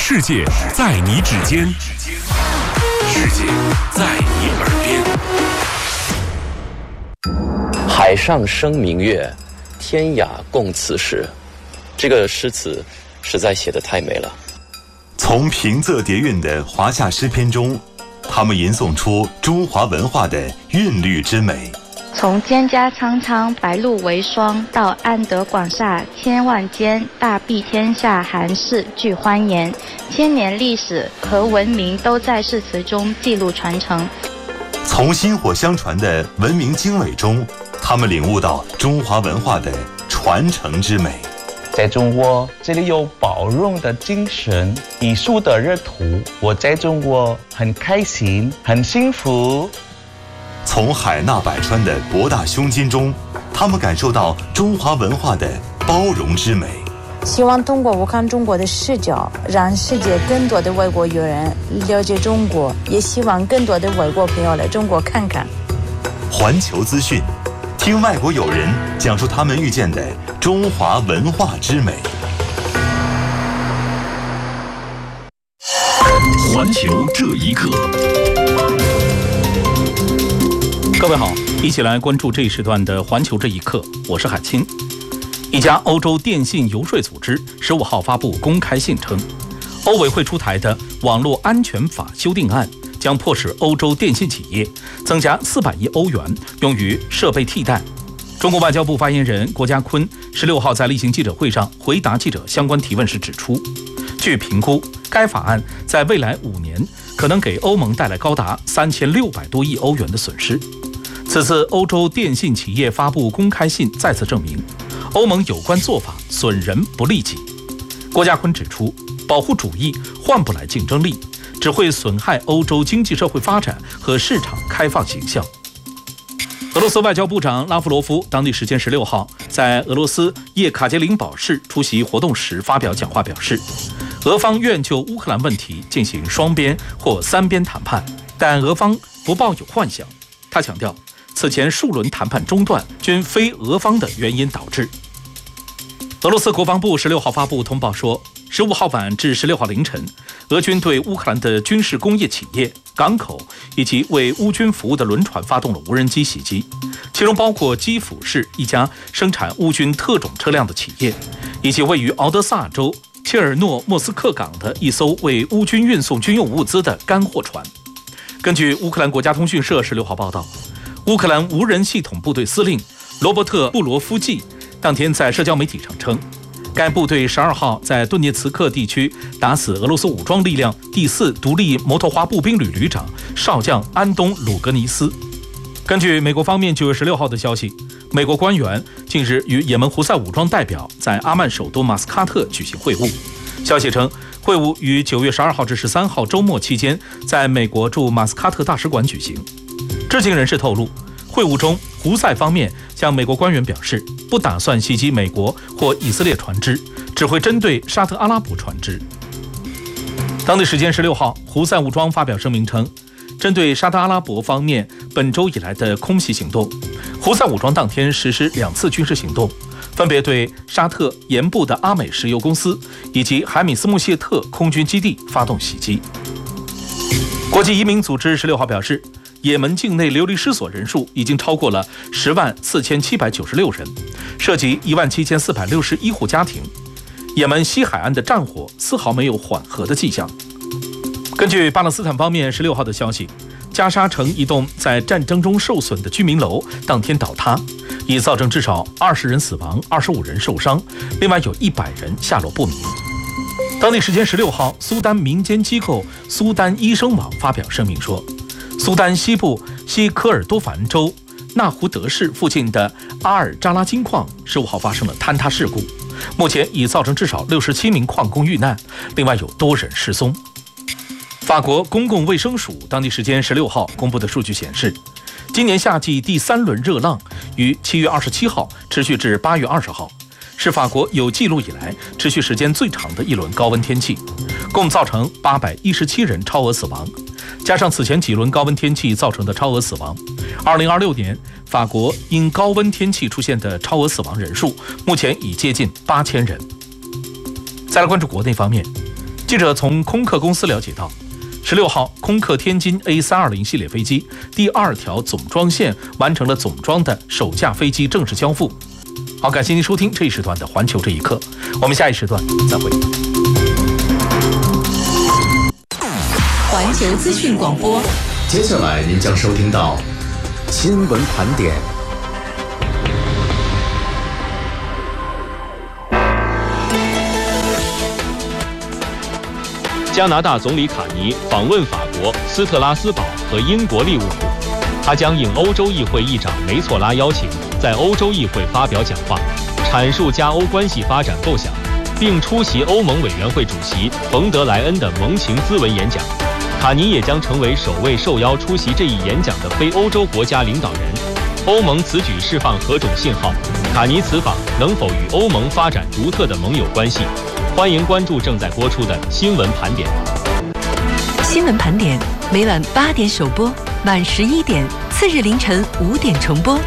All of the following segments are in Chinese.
世界在你指尖，世界在你耳边。 海上生明月，天涯共此时。这个诗词实在写得太美了。 从平仄叠韵的华夏诗篇中，他们吟诵出中华文化的韵律之美。 从蒹葭苍苍，白露为霜，到安得广厦千万间，大庇天下寒士俱欢颜。千年历史和文明都在诗词中记录传承。 从薪火相传的文明经纬中，他们领悟到中华文化的传承之美。 在中国，这里有包容的精神，艺术的热土。我在中国很开心，很幸福。 从海纳百川的博大胸襟中，他们感受到中华文化的包容之美。 希望通过我看中国的视角，让世界更多的外国友人了解中国，也希望更多的外国朋友来中国看看。 环球资讯，听外国友人讲述他们遇见的中华文化之美。 环球这一刻。 各位好，一起来关注这一时段的环球这一刻，我是海清。一家欧洲电信游说组织15号发布公开信称，欧委会出台的网络安全法修订案将迫使欧洲电信企业增加400亿欧元用于设备替代。中国外交部发言人郭家坤16号在例行记者会上回答记者相关提问时指出，据评估，该法案在未来5年可能给欧盟带来高达3600多亿欧元的损失。此次欧洲电信企业发布公开信再次证明，欧盟有关做法损人不利己。郭家坤指出，保护主义换不来竞争力，只会损害欧洲经济社会发展和市场开放形象。俄罗斯外交部长拉夫罗夫当地时间16号在俄罗斯叶卡捷琳堡市出席活动时发表讲话，表示，俄方愿就乌克兰问题进行双边或3边谈判，但俄方不抱有幻想。他强调，此前数轮谈判中断均非俄方的原因导致。俄罗斯国防部16号发布通报说，15号晚至16号凌晨，俄军对乌克兰的军事工业企业、港口以及为乌军服务的轮船发动了无人机袭击，其中包括基辅市一家生产乌军特种车辆的企业，以及位于敖德萨州切尔诺莫斯克港的一艘为乌军运送军用物资的干货船。根据乌克兰国家通讯社16号报道，乌克兰无人系统部队司令罗伯特·布罗夫季当天在社交媒体上称，该部队12号在顿涅茨克地区打死俄罗斯武装力量第4独立摩托化步兵旅旅长少将安东·鲁格尼斯。根据美国方面9月16号的消息，美国官员近日与也门胡塞武装代表在阿曼首都马斯喀特举行会晤。消息称，会晤于9月12号至13号周末期间在美国驻马斯喀特大使馆举行。知情人士透露，会晤中胡塞方面向美国官员表示，不打算袭击美国或以色列船只，只会针对沙特阿拉伯船只。当地时间16号，胡塞武装发表声明称，针对沙特阿拉伯方面本周以来的空袭行动，胡塞武装当天实施2次军事行动，分别对沙特盐部的阿美石油公司以及海米斯穆谢特空军基地发动袭击。国际移民组织16号表示，也门境内流离失所人数已经超过了104796人，涉及17461户家庭。也门西海岸的战火丝毫没有缓和的迹象。根据巴勒斯坦方面16号的消息，加沙城一栋在战争中受损的居民楼当天倒塌，已造成至少20人死亡，25人受伤，另外有100人下落不明。当地时间16号，苏丹民间机构苏丹医生网发表声明说，苏丹西部西科尔多凡州纳胡德市附近的阿尔扎拉金矿15号发生了坍塌事故，目前已造成至少67名矿工遇难，另外有多人失踪。法国公共卫生署当地时间16号公布的数据显示，今年夏季第3轮热浪于7月27号持续至8月20号，是法国有记录以来持续时间最长的一轮高温天气，共造成817人超额死亡。加上此前几轮高温天气造成的超额死亡，2026年法国因高温天气出现的超额死亡人数目前已接近8000人。再来关注国内方面， 记者从空客公司了解到，16号，空客天津 A320 系列飞机第2条总装线完成了总装的首架飞机正式交付。好，感谢您收听这一时段的《环球这一刻》，我们下一时段再会。 环球资讯广播， 接下来您将收听到新闻盘点。 加拿大总理卡尼访问法国斯特拉斯堡和英国利物浦，他将应欧洲议会议长梅措拉邀请，在欧洲议会发表讲话，阐述加欧关系发展构想，并出席欧盟委员会主席冯德莱恩的盟情咨文演讲。卡尼也将成为首位受邀出席这一演讲的非欧洲国家领导人。欧盟此举释放何种信号？卡尼此访能否与欧盟发展独特的盟友关系？欢迎关注正在播出的新闻盘点。 新闻盘点每晚8点首播，晚11点，次日凌晨5点重播。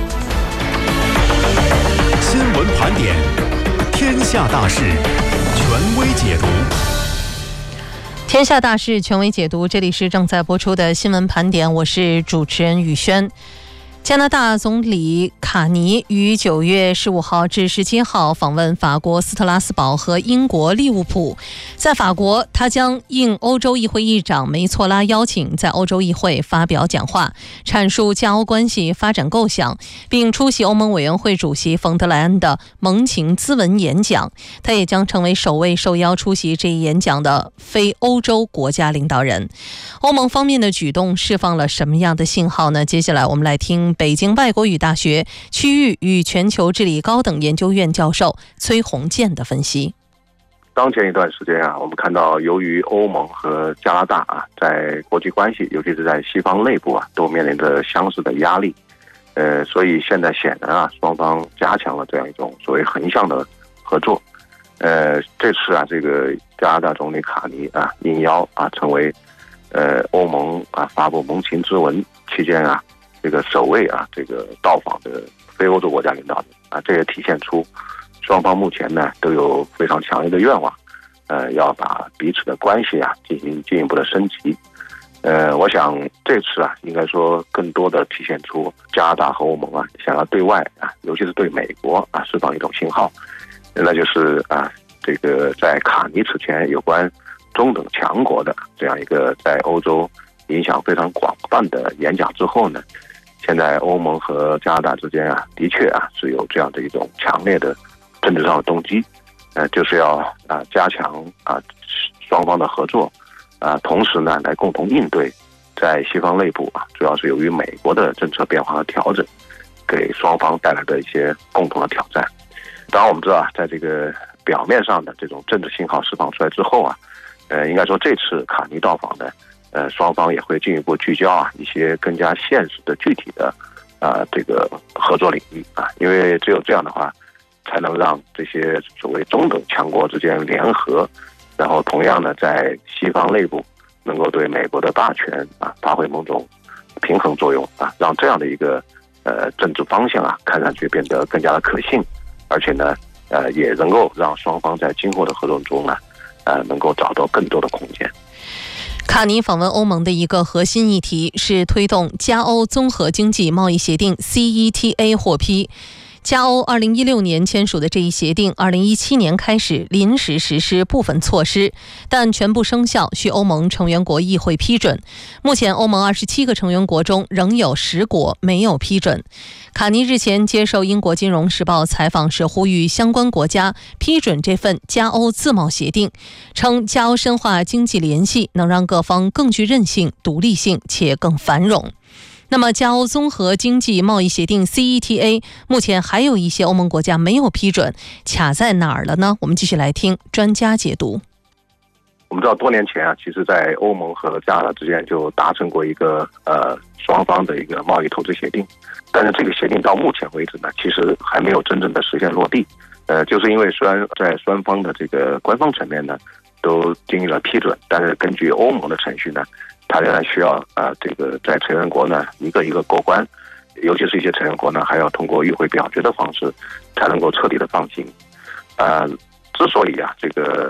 新闻盘点，天下大事，权威解读。 天下大事，权威解读。这里是正在播出的新闻盘点，我是主持人宇轩。加拿大总理卡尼于9月15号至17号访问法国斯特拉斯堡和英国利物浦。在法国，他将应欧洲议会议长梅措拉邀请，在欧洲议会发表讲话，阐述加欧关系发展构想，并出席欧盟委员会主席冯德莱恩的盟情咨文演讲。他也将成为首位受邀出席这一演讲的非欧洲国家领导人。欧盟方面的举动释放了什么样的信号呢？接下来我们来听北京外国语大学区域与全球治理高等研究院教授崔洪建的分析。 当前一段时间我们看到由于欧盟和加拿大在国际关系，尤其是在西方内部都面临着相似的压力，所以现在显然双方加强了这样一种所谓横向的合作。这次这个加拿大总理卡尼应邀成为欧盟发布盟情咨文期间这个首位这个到访的非欧洲国家领导人这也体现出双方目前呢都有非常强烈的愿望，要把彼此的关系进行进一步的升级。我想这次应该说更多的体现出加拿大和欧盟想要对外尤其是对美国释放一种信号，那就是这个在卡尼此前有关中等强国的这样一个在欧洲影响非常广泛的演讲之后呢，现在欧盟和加拿大之间的确是有这样的一种强烈的政治上的动机，就是要加强双方的合作，同时呢来共同应对在西方内部主要是由于美国的政策变化和调整给双方带来的一些共同的挑战。当然我们知道在这个表面上的这种政治信号释放出来之后应该说这次卡尼到访的双方也会进一步聚焦一些更加现实的具体的这个合作领域因为只有这样的话才能让这些所谓中等强国之间联合，然后同样呢在西方内部能够对美国的大权发挥某种平衡作用让这样的一个政治方向看上去变得更加的可信，而且呢也能够让双方在今后的合作中能够找到更多的空间。 卡尼访问欧盟的一个核心议题是推动加欧综合经济贸易协定 CETA 获批。加欧2016年签署的这一协定2017年开始临时实施部分措施，但全部生效需欧盟成员国议会批准。目前欧盟27个成员国中仍有10国没有批准。卡尼日前接受英国金融时报采访时呼吁相关国家批准这份加欧自贸协定，称加欧深化经济联系能让各方更具韧性、独立性且更繁荣。那么加欧综合经济贸易协定 CETA 目前还有一些欧盟国家没有批准，卡在哪儿了呢？我们继续来听专家解读。 我们知道多年前其实在欧盟和加拿大之间就达成过一个双方的一个贸易投资协定，但是这个协定到目前为止呢其实还没有真正的实现落地。就是因为虽然在双方的这个官方层面呢都经历了批准，但是根据欧盟的程序呢它仍然需要这个在成员国呢一个一个过关，尤其是一些成员国呢还要通过议会表决的方式才能够彻底的放行。之所以这个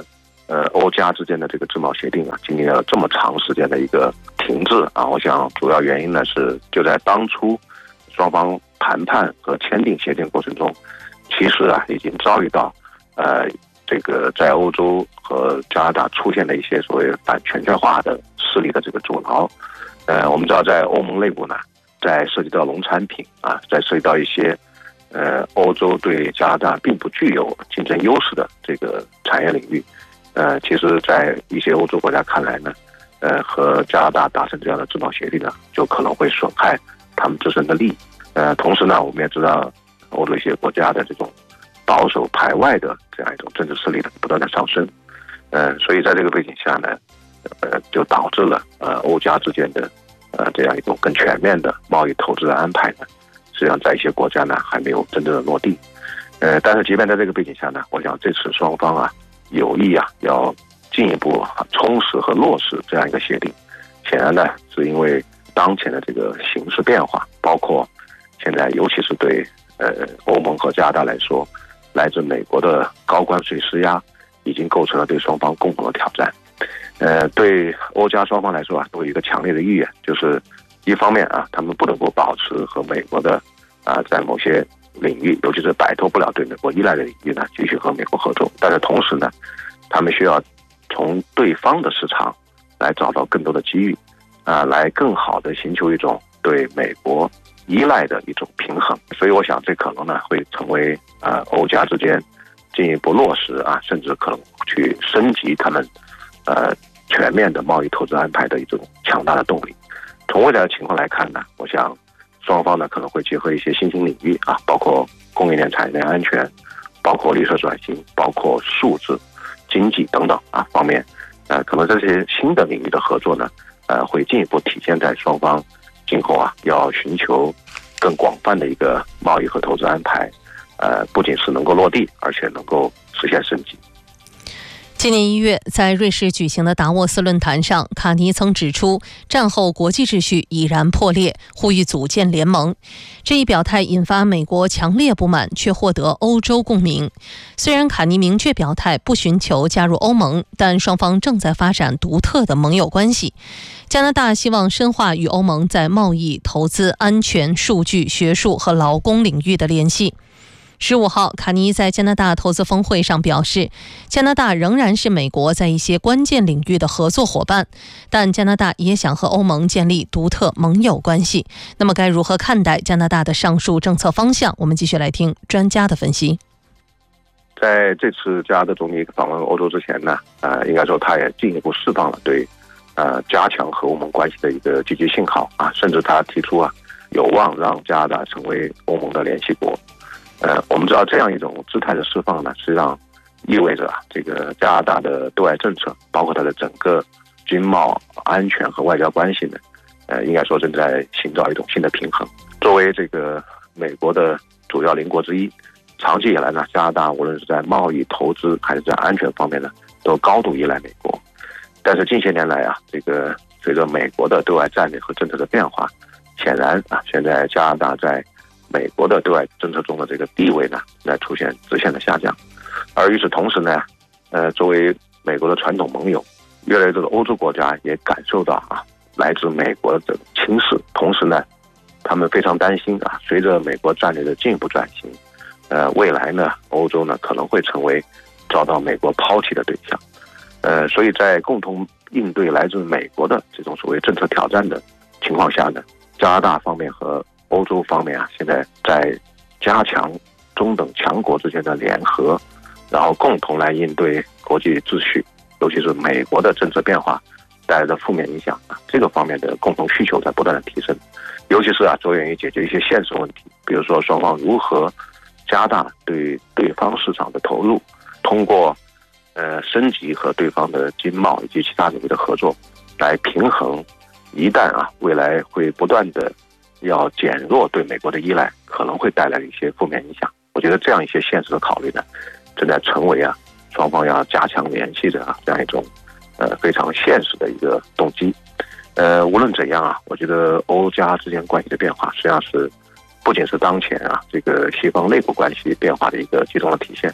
欧加之间的这个自贸协定啊，经历了这么长时间的一个停滞啊，我想主要原因呢是就在当初双方谈判和签订协定过程中，其实啊已经遭遇到这个在欧洲和加拿大出现的一些所谓反全球化的势力的这个阻挠。我们知道在欧盟内部呢，在涉及到农产品啊，在涉及到一些欧洲对加拿大并不具有竞争优势的这个产业领域，其实在一些欧洲国家看来呢，和加拿大达成这样的自贸协定呢，就可能会损害他们自身的利益。同时呢，我们也知道欧洲一些国家的这种保守排外的这样一种政治势力呢，不断的上升。所以在这个背景下呢，就导致了欧加之间的这样一种更全面的贸易投资的安排呢，实际上在一些国家呢还没有真正的落地。但是即便在这个背景下呢，我想这次双方啊有意啊要进一步充实和落实这样一个协定。显然呢，是因为当前的这个形势变化，包括现在尤其是对欧盟和加拿大来说，来自美国的高关税施压已经构成了对双方共同的挑战。对欧加双方来说啊，都有一个强烈的意愿，就是一方面啊，他们不得不保持和美国的在某些领域，尤其是摆脱不了对美国依赖的领域呢，继续和美国合作。但是同时呢，他们需要从对方的市场来找到更多的机遇，来更好的寻求一种对美国依赖的一种平衡。所以我想这可能呢会成为欧加之间进一步落实甚至可能去升级他们全面的贸易投资安排的一种强大的动力。从未来的情况来看呢，我想双方呢可能会结合一些新兴领域包括供应链产业链安全，包括绿色转型，包括数字经济等等方面，可能这些新的领域的合作呢会进一步体现在双方今后要寻求更广泛的一个贸易和投资安排，不仅是能够落地，而且能够实现升级。 今年1月，在瑞士举行的达沃斯论坛上，卡尼曾指出，战后国际秩序已然破裂，呼吁组建联盟。这一表态引发美国强烈不满，却获得欧洲共鸣。虽然卡尼明确表态不寻求加入欧盟，但双方正在发展独特的盟友关系。加拿大希望深化与欧盟在贸易、投资、安全、数据、学术和劳工领域的联系。15号，卡尼在加拿大投资峰会上表示，加拿大仍然是美国在一些关键领域的合作伙伴，但加拿大也想和欧盟建立独特盟友关系。那么该如何看待加拿大的上述政策方向？我们继续来听专家的分析。 在这次加拿大总理访问欧洲之前呢，应该说他也进一步释放了对加强和欧盟关系的一个积极信号甚至他提出有望让加拿大成为欧盟的联系国。我们知道这样一种姿态的释放呢，实际上意味着这个加拿大的对外政策，包括它的整个经贸、安全和外交关系呢，应该说正在寻找一种新的平衡。作为这个美国的主要邻国之一，长期以来呢，加拿大无论是在贸易、投资还是在安全方面呢，都高度依赖美国。但是近些年来这个随着美国的对外战略和政策的变化，显然现在加拿大在美国的对外政策中的这个地位呢，在出现直线的下降。而与此同时呢，作为美国的传统盟友，越来越多的欧洲国家也感受到来自美国的这种轻视。同时呢，他们非常担心随着美国战略的进一步转型，未来呢，欧洲呢可能会成为遭到美国抛弃的对象。所以在共同应对来自美国的这种所谓政策挑战的情况下呢，加拿大方面和欧洲方面现在在加强中等强国之间的联合，然后共同来应对国际秩序，尤其是美国的政策变化带来的负面影响这个方面的共同需求在不断的提升。尤其是着眼于解决一些现实问题，比如说双方如何加大对对方市场的投入，通过升级和对方的经贸以及其他领域的合作，来平衡一旦未来会不断的要减弱对美国的依赖可能会带来的一些负面影响。我觉得这样一些现实的考虑呢，正在成为双方要加强联系的这样一种非常现实的一个动机。无论怎样我觉得欧加之间关系的变化实际上是不仅是当前这个西方内部关系变化的一个集中的体现，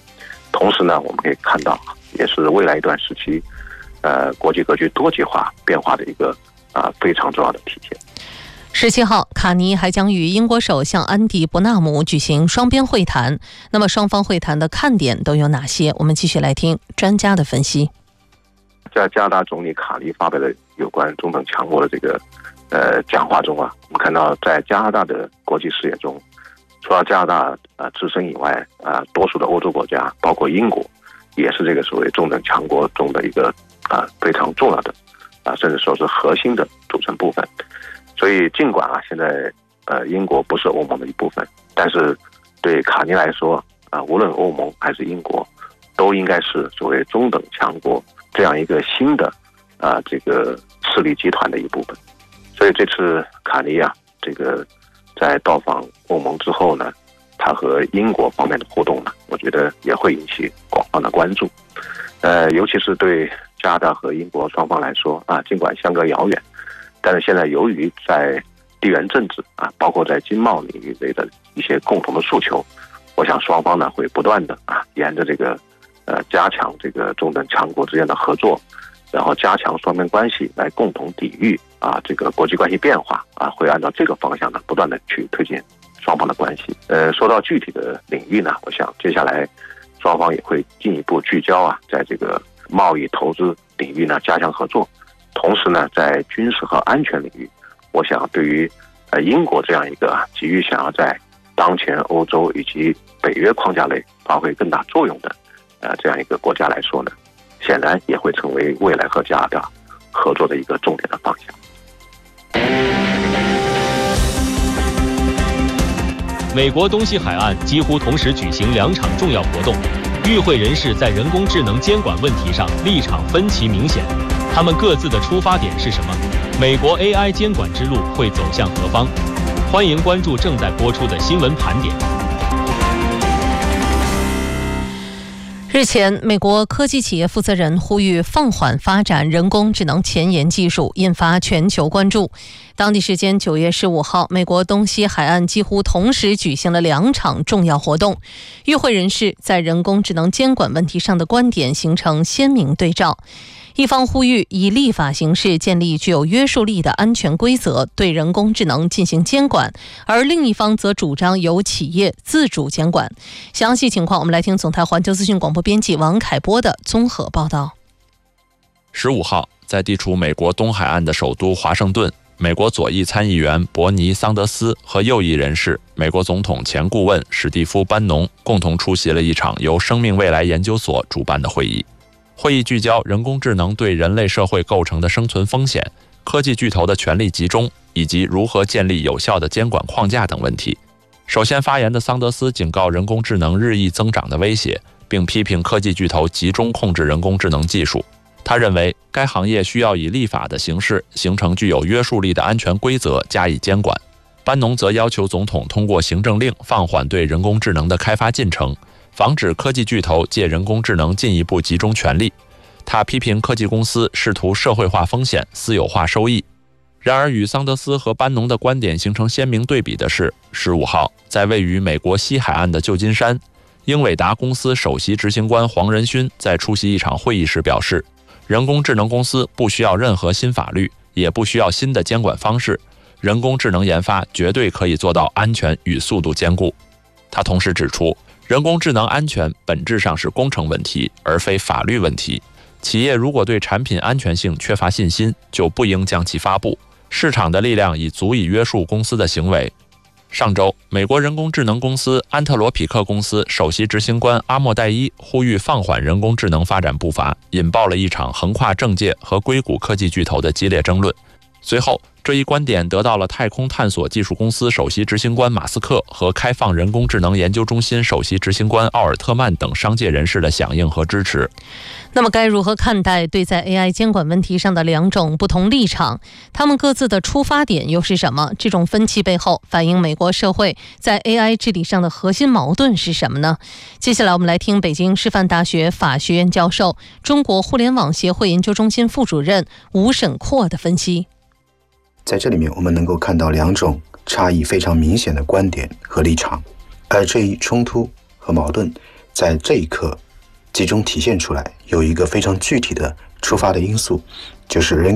同时呢，我们可以看到，也是未来一段时期，国际格局多极化变化的一个非常重要的体现。 17号，卡尼还将与英国首相安迪·伯纳姆举行双边会谈。那么双方会谈的看点都有哪些？我们继续来听专家的分析。 在加拿大总理卡尼发表的有关中等强国的这个讲话中啊，我们看到在加拿大的国际视野中，除了加拿大自身以外，多数的欧洲国家，包括英国，也是这个所谓中等强国中的一个非常重要的甚至说是核心的组成部分。所以尽管现在英国不是欧盟的一部分，但是对卡尼来说无论欧盟还是英国，都应该是所谓中等强国这样一个新的这个势力集团的一部分。所以这次卡尼这个在到访欧盟之后呢，他和英国方面的互动呢，我觉得也会引起广泛的关注。尤其是对加拿大和英国双方来说尽管相隔遥远，但是现在由于在地缘政治包括在经贸领域内的一些共同的诉求，我想双方呢会不断的沿着这个加强这个中等强国之间的合作，然后加强双边关系来共同抵御这个国际关系变化会按照这个方向呢不断的去推进双方的关系。说到具体的领域呢，我想接下来双方也会进一步聚焦在这个贸易投资领域呢加强合作。同时呢，在军事和安全领域，我想对于英国这样一个急于想要在当前欧洲以及北约框架内发挥更大作用的这样一个国家来说呢，显然也会成为未来和加拿大合作的一个重点的方向。 美国东西海岸几乎同时举行2场重要活动，与会人士在人工智能监管问题上立场分歧明显。他们各自的出发点是什么？美国 AI 监管之路会走向何方？欢迎关注正在播出的新闻盘点。 日前，美国科技企业负责人呼吁放缓发展人工智能前沿技术，引发全球关注。当地时间9月15号，美国东西海岸几乎同时举行了2场重要活动，与会人士在人工智能监管问题上的观点形成鲜明对照。一方呼吁以立法形式建立具有约束力的安全规则，对人工智能进行监管，而另一方则主张由企业自主监管。详细情况，我们来听总台环球资讯广播编辑王凯波的综合报道。 15号，在地处美国东海岸的首都华盛顿，美国左翼参议员伯尼·桑德斯和右翼人士美国总统前顾问史蒂夫·班农共同出席了一场由生命未来研究所主办的会议。会议聚焦人工智能对人类社会构成的生存风险、科技巨头的权力集中，以及如何建立有效的监管框架等问题。首先发言的桑德斯警告人工智能日益增长的威胁，并批评科技巨头集中控制人工智能技术。他认为该行业需要以立法的形式形成具有约束力的安全规则加以监管。班农则要求总统通过行政令放缓对人工智能的开发进程，防止科技巨头借人工智能进一步集中权力。他批评科技公司试图社会化风险、私有化收益。然而，与桑德斯和班农的观点形成鲜明对比的是，15号在位于美国西海岸的旧金山，英伟达公司首席执行官黄仁勋在出席一场会议时表示，人工智能公司不需要任何新法律，也不需要新的监管方式，人工智能研发绝对可以做到安全与速度兼顾。他同时指出，人工智能安全本质上是工程问题，而非法律问题。企业如果对产品安全性缺乏信心，就不应将其发布。市场的力量已足以约束公司的行为。上周，美国人工智能公司安特罗匹克公司首席执行官阿莫代伊呼吁放缓人工智能发展步伐，引爆了一场横跨政界和硅谷科技巨头的激烈争论。随后，这一观点得到了太空探索技术公司首席执行官马斯克和开放人工智能研究中心首席执行官奥尔特曼等商界人士的响应和支持。 那么该如何看待对在 AI 监管问题上的2种不同立场？他们各自的出发点又是什么？这种分歧背后反映美国社会在 AI 治理上的核心矛盾是什么呢？接下来我们来听北京师范大学法学院教授、中国互联网协会研究中心副主任吴沈阔的分析。 在这里面我们能够看到2种差异非常明显的观点和立场，而这一冲突和矛盾在这一刻集中体现出来，有一个非常具体的触发的因素，就是人